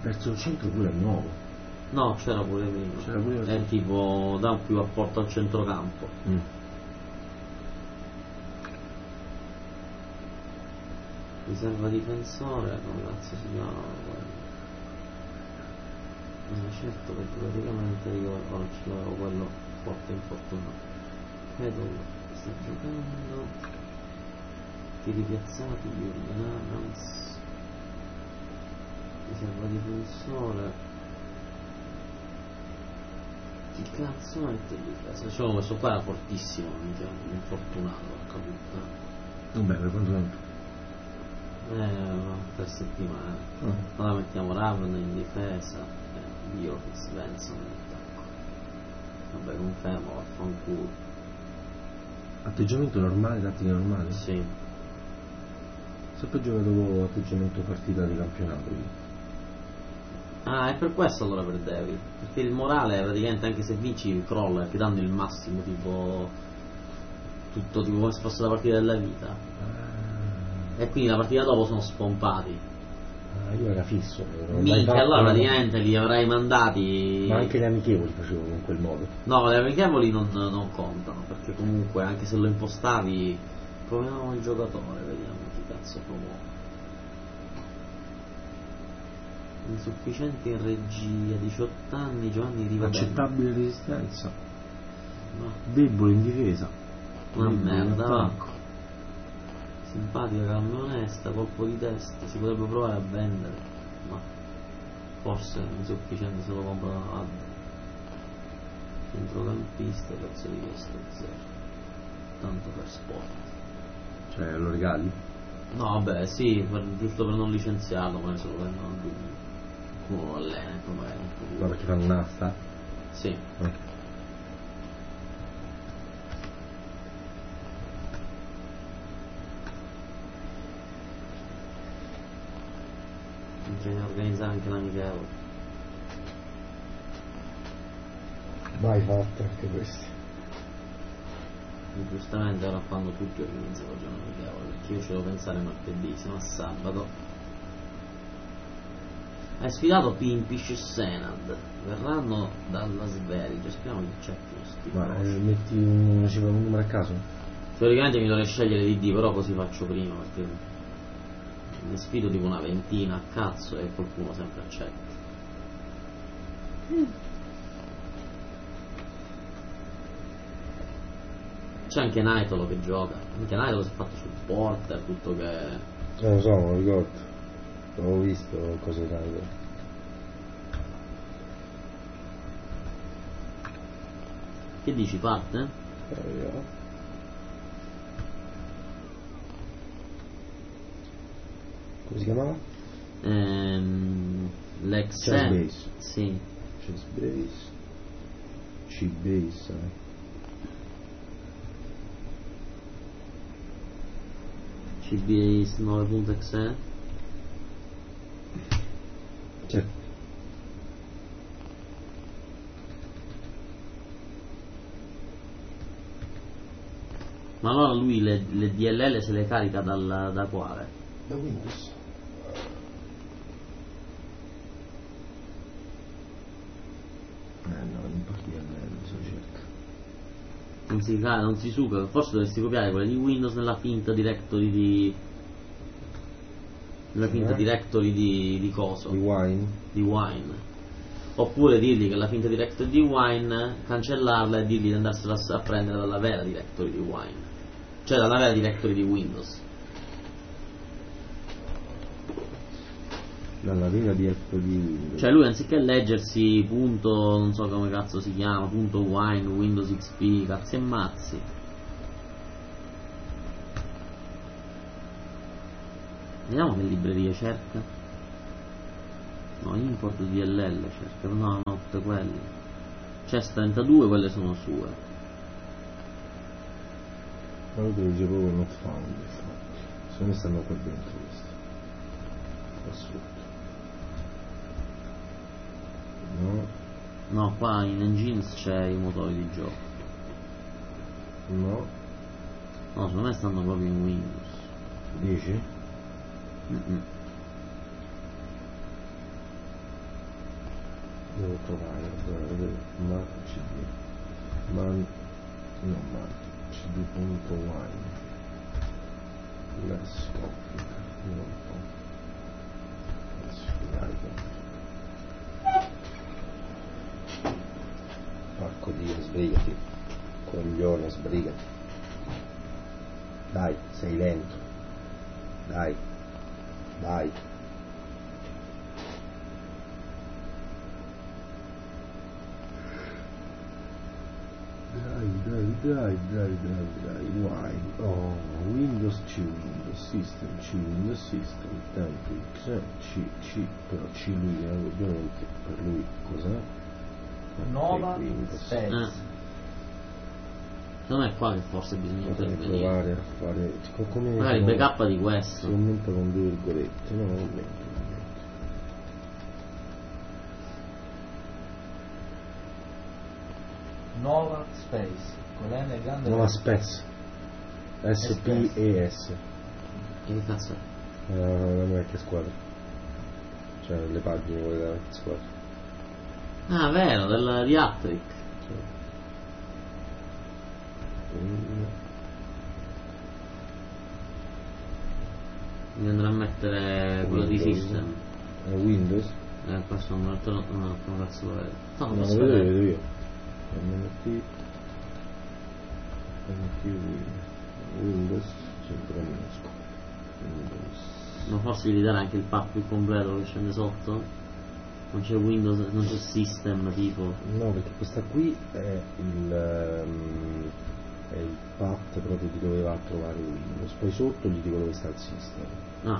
Verso il centro pure è nuovo. No, c'era pure prima. C'era pure È tipo da più apporto al centrocampo. Riserva difensore, come cazzo si chiama quello? Certo, perché praticamente io ora ce l'avevo quello forte infortunato. Vedo sta giocando. Tiri piazzati, Jurgen Adams. Riserva difensore. Chi cazzo mette in difesa? Cioè, questo qua era fortissimo, minchia, infortunato, porca puttana. Vabbè, per quanto tempo? 3 settimane. Allora mettiamo Ravn in difesa e io Svensson in attacco. Vabbè, confermo, vaffanculo. Atteggiamento normale, tattica normale? Sì. Sempre giocato dopo atteggiamento partita di campionato lì. Ah, è per questo allora perdevi. Perché il morale praticamente anche se vinci crolla, perché danno il massimo, tipo tutto tipo come se fosse la partita della vita. E quindi la partita dopo sono spompati. Io era fisso. Minchia, allora praticamente li avrai mandati. Ma anche le amichevoli facevo in quel modo. No, le amichevoli non contano, perché comunque anche se lo impostavi, proviamo il giocatore, vediamo chi cazzo promuove. Insufficiente in regia, 18 anni, Giovanni Rivadavia. Accettabile resistenza. No. Debole in difesa. Una Debole in merda, attacco. simpatica, calma e onesta, colpo di testa, si potrebbe provare a vendere, ma forse è insufficiente se lo compra la AD. Centrocampista, cazzo di questo è 0. Tanto per sport. Cioè lo regali? No vabbè sì, giusto per non licenziarlo, magari se lo prendono a uno lo allena, magari. No, perché fanno un'asta? Sì. Bisogna organizzare anche l'amichevole. Mai fatte anche questi. E giustamente ora quando tutti organizzano il giorno amichevole, perché io ci devo pensare martedì, se no sabato. Hai sfidato Pimpish e Senad, verranno dalla Sverige, speriamo che c'è più Ma metti un numero a caso? Teoricamente mi dovrei scegliere l'ID, però così faccio prima, perché ne sfido tipo una ventina a cazzo e qualcuno sempre accetta. C'è anche Naitolo che gioca, anche Naitolo si è fatto sul porter, tutto che. Lo so, non lo ricordo. L'avevo visto cose tante. Che dici, parte? Come si chiamava? L'ex Chessbase. Sì. Chessbase. C-Base. CBase 9.exe. Certo. Ma allora lui le DLL se le carica da quale? Da Windows. No, in partita se lo cerca. Non si suca, forse dovresti copiare quelle di Windows nella finta directory di coso. Di Wine. Di Wine. Oppure dirgli che la finta directory di Wine, cancellarla e dirgli di andarsela a prendere dalla vera directory di Wine. Cioè dalla vera directory di Windows. Dalla vera directory di Windows. Cioè lui anziché leggersi punto, non so come cazzo si chiama, punto Wine, Windows XP, cazzi e mazzi. Vediamo che librerie cerca. No, import DLL cerca, no, tutte quelle. CES 32, quelle sono sue. Ma lo devo dire proprio not found, infatti. Secondo me stanno qua dentro questi. Assurdo. No. No, qua in Engines c'è i motori di gioco. No. No, secondo me stanno proprio in Windows. Dici? devo trovare, vedere, man cd, man, no man, cd.wine, less config, non po', porco dio, sbrigati, coglione, sbrigati, dai, sei lento, dai, dai. Dai, why? Oh, Windows C, Windows System, C, Windows System, Template, C, però C lui, ovviamente, per lui cos'è? Nova Windows. Space. Secondo me è qua che forse bisogna Potrei intervenire. provare a fare, come Magari il backup di questo. si aumenta con 2 virgolette, no, non aumenta. Nova Space con l'N grande. Nova Space, SPES, Che cazzo è? la mia vecchia squadra, cioè le pagine quelle della vecchia squadra. Ah, vero, del di Attrick. Mi andrà a mettere quello di Windows. System. Windows? Questo non come cazzo lo vedo. No, No, posso lo vedere. vedo io. MT Windows, sempre minuscolo. Windows. Ma forse devi dare anche il pack più completo che scende sotto? Non c'è Windows, non c'è System tipo. No, perché questa qui è il path proprio di dove va a trovare Windows. Poi sotto gli dico dove sta il system. Ah,